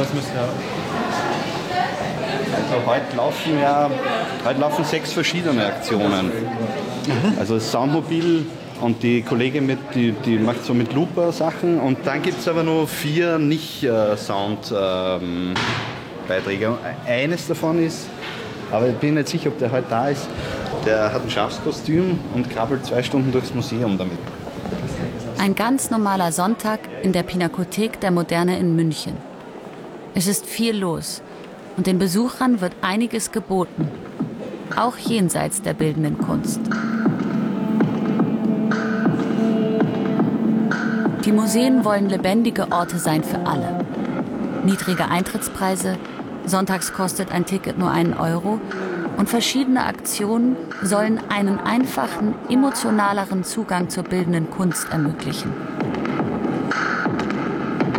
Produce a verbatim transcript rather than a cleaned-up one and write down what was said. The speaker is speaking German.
das müsste ja... Also heute laufen ja heute laufen sechs verschiedene Aktionen. Mhm. Also das Soundmobil und die Kollegin mit, die, die macht so mit Looper Sachen und dann gibt es aber nur vier Nicht-Sound-Beiträge. Ähm, Eines davon ist, aber ich bin nicht sicher, ob der heute da ist, der hat ein Schafskostüm und krabbelt zwei Stunden durchs Museum damit. Ein ganz normaler Sonntag in der Pinakothek der Moderne in München. Es ist viel los und den Besuchern wird einiges geboten, auch jenseits der bildenden Kunst. Die Museen wollen lebendige Orte sein für alle. Niedrige Eintrittspreise, sonntags kostet ein Ticket nur einen Euro und verschiedene Aktionen sollen einen einfachen, emotionaleren Zugang zur bildenden Kunst ermöglichen.